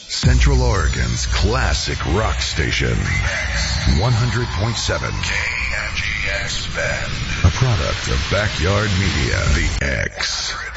Central Oregon's classic rock station. 100.7 KMGX Bend. A product of Backyard Media. The X.